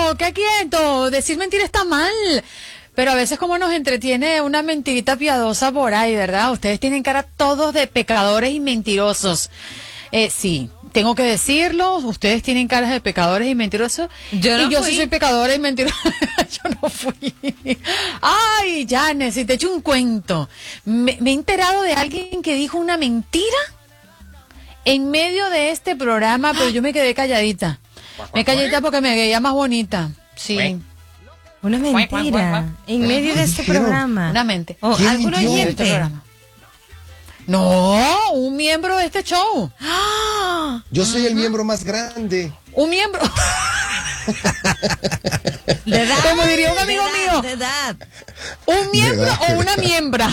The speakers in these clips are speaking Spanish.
qué quieto, decir mentira está mal. Pero a veces como nos entretiene una mentirita piadosa por ahí, ¿verdad? Ustedes tienen cara todos de pecadores y mentirosos. Sí, tengo que decirlo, ustedes tienen caras de pecadores y mentirosos. Yo sí soy pecadora y mentirosa. Yo no fui. Ay, Janes, si te echo un cuento. Me he enterado de alguien que dijo una mentira en medio de este programa, pero yo me quedé calladita. Me calladita porque me veía más bonita. Sí. Una mentira en medio de este programa. Una mente. ¿Algún oyente? No, un miembro de este show. Yo soy el miembro más grande. Un miembro. De edad. Como diría un amigo mío. De edad. ¿Un miembro o una miembra?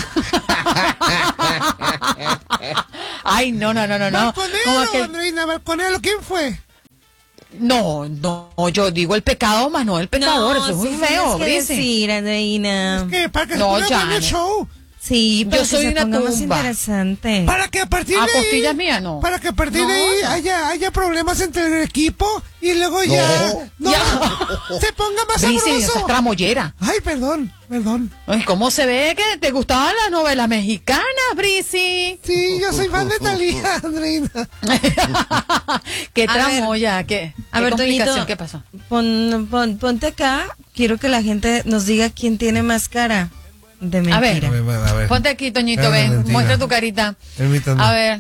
Ay, no. Balconero, Andreina, Balconero, ¿quién fue? No, yo digo el pecado más no el pecador, eso es muy feo, Brice. Sí, Andreina. Es que para que se No, ponga ya bueno el show. Sí, pero yo soy que se una ponga más tumba. interesante. Para que a partir de ahí, costillas mías, no. Para que a partir de ahí haya problemas entre el equipo y luego ya se ponga más Brice, sabroso. esa tramollera. Ay, perdón. Ay, ¿cómo se ve que te gustaban las novelas mexicanas, Brice? Sí, yo soy fan de Talía, Andreina. Qué tramoya, qué complicación, Toñito, ¿qué pasó? Ponte acá, quiero que la gente nos diga quién tiene más cara de mentira. A ver. Ponte aquí, Toñito, ven, mentira. muestra tu carita. Permítame. A ver.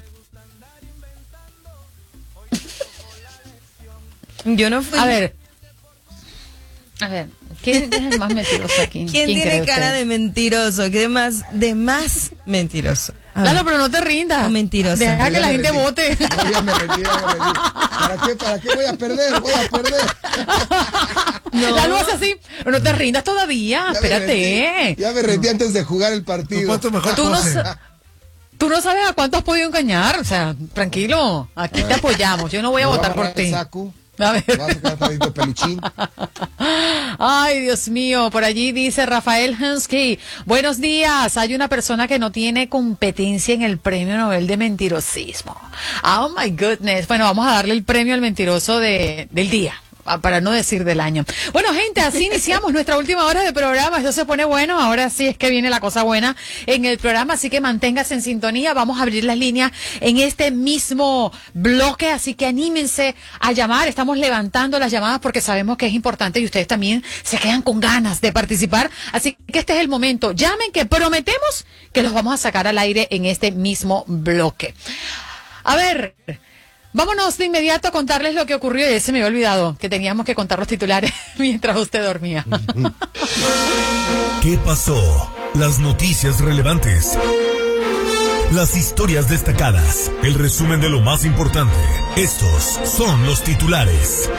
Yo no fui. A ver, ¿quién es el más mentiroso aquí? ¿Quién tiene cara usted? de mentiroso? ¿Qué de más mentiroso? Lalo, pero no te rindas. O mentirosa. Deja que la gente vote. No, ya me rendí. ¿Para qué voy a perder? No. Lalo hace así. No te rindas todavía. Espérate. Ya me rendí antes de jugar el partido. Tú no sabes a cuánto has podido engañar. O sea, tranquilo. Aquí te apoyamos. Yo no voy a votar por ti. A ver. Peluchín. Ay, Dios mío, por allí dice Rafael Hansky. Buenos días, hay una persona que no tiene competencia en el premio Nobel de mentirosismo. Oh my goodness. Bueno, vamos a darle el premio al mentiroso del día, para no decir del año. Bueno, gente, así iniciamos nuestra última hora de programa. Esto se pone bueno. Ahora sí es que viene la cosa buena en el programa, así que manténgase en sintonía. Vamos a abrir las líneas en este mismo bloque, así que anímense a llamar. Estamos levantando las llamadas porque sabemos que es importante y ustedes también se quedan con ganas de participar. Así que este es el momento. Llamen, que prometemos que los vamos a sacar al aire en este mismo bloque. A ver, vámonos de inmediato a contarles lo que ocurrió. Y se me había olvidado que teníamos que contar los titulares mientras usted dormía. ¿Qué pasó? Las noticias relevantes. Las historias destacadas. El resumen de lo más importante. Estos son los titulares.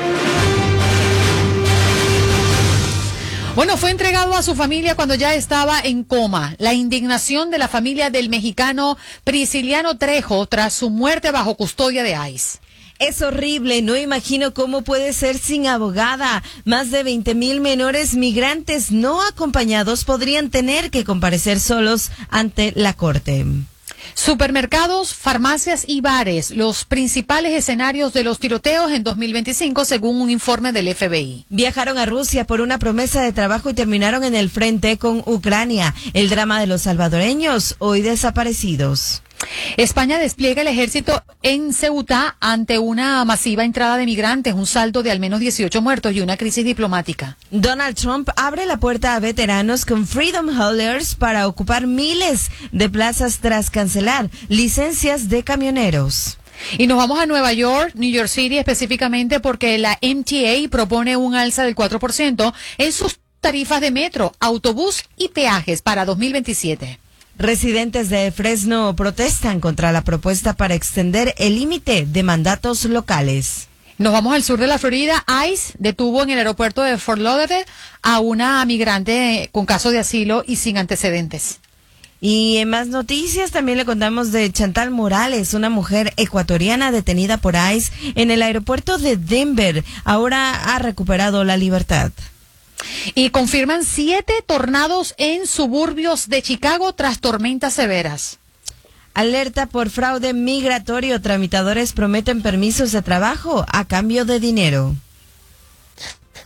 Bueno, fue entregado a su familia cuando ya estaba en coma. La indignación de la familia del mexicano Prisciliano Trejo tras su muerte bajo custodia de ICE. Es horrible, no imagino cómo puede ser sin abogada. Más de 20,000 menores migrantes no acompañados podrían tener que comparecer solos ante la corte. Supermercados, farmacias y bares, los principales escenarios de los tiroteos en 2025, según un informe del FBI. Viajaron a Rusia por una promesa de trabajo y terminaron en el frente con Ucrania. El drama de los salvadoreños, hoy desaparecidos. España despliega el ejército en Ceuta ante una masiva entrada de migrantes, un saldo de al menos 18 muertos y una crisis diplomática. Donald Trump abre la puerta a veteranos con Freedom Haulers para ocupar miles de plazas tras cancelar licencias de camioneros. Y nos vamos a Nueva York, New York City específicamente, porque la MTA propone un alza del 4% en sus tarifas de metro, autobús y peajes para 2027. Residentes de Fresno protestan contra la propuesta para extender el límite de mandatos locales. Nos vamos al sur de la Florida. ICE detuvo en el aeropuerto de Fort Lauderdale a una migrante con caso de asilo y sin antecedentes. Y en más noticias también le contamos de Chantal Morales, una mujer ecuatoriana detenida por ICE en el aeropuerto de Denver. Ahora ha recuperado la libertad. Y confirman 7 tornados en suburbios de Chicago tras tormentas severas. Alerta por fraude migratorio. Tramitadores prometen permisos de trabajo a cambio de dinero.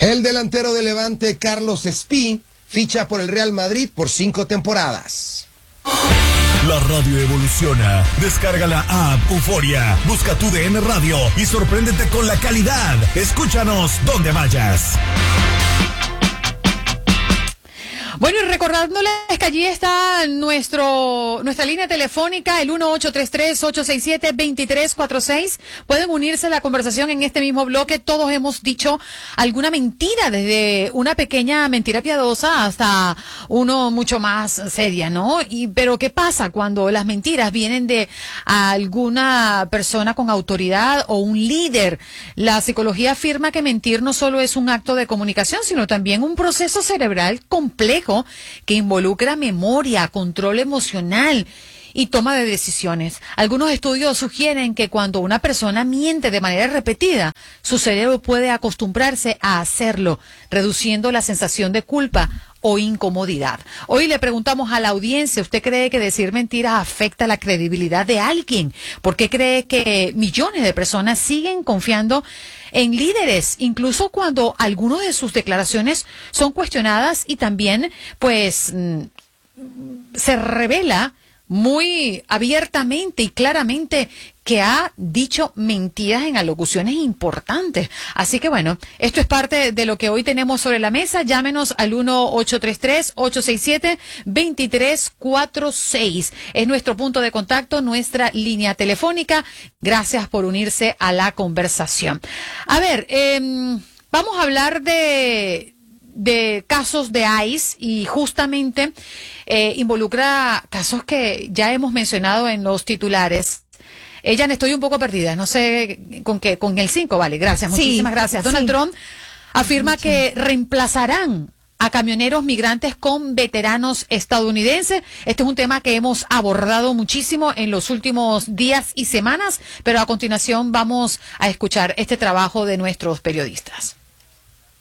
El delantero de Levante, Carlos Espí, ficha por el Real Madrid por 5 temporadas. La radio evoluciona. Descarga la app Euforia, busca tu DN Radio y sorpréndete con la calidad. Escúchanos donde vayas. Bueno, y recordándoles que allí está nuestra línea telefónica, el 1833-867-2346. Pueden unirse a la conversación en este mismo bloque. Todos hemos dicho alguna mentira, desde una pequeña mentira piadosa hasta uno mucho más seria, ¿no? Pero ¿qué pasa cuando las mentiras vienen de alguna persona con autoridad o un líder? La psicología afirma que mentir no solo es un acto de comunicación, sino también un proceso cerebral complejo que involucra memoria, control emocional y toma de decisiones. Algunos estudios sugieren que cuando una persona miente de manera repetida, su cerebro puede acostumbrarse a hacerlo, reduciendo la sensación de culpa o incomodidad. Hoy le preguntamos a la audiencia, ¿usted cree que decir mentiras afecta la credibilidad de alguien? ¿Por qué cree que millones de personas siguen confiando en líderes, incluso cuando algunas de sus declaraciones son cuestionadas y también, pues, se revela muy abiertamente y claramente que ha dicho mentiras en alocuciones importantes? Así que bueno, esto es parte de lo que hoy tenemos sobre la mesa. Llámenos al 1-833-867-2346. Es nuestro punto de contacto, nuestra línea telefónica. Gracias por unirse a la conversación. A ver, vamos a hablar de casos de ICE y justamente involucra casos que ya hemos mencionado en los titulares. Jan, estoy un poco perdida, no sé con qué, con el 5, vale, gracias, muchísimas gracias. Donald Trump afirma que reemplazarán a camioneros migrantes con veteranos estadounidenses. Este es un tema que hemos abordado muchísimo en los últimos días y semanas, pero a continuación vamos a escuchar este trabajo de nuestros periodistas.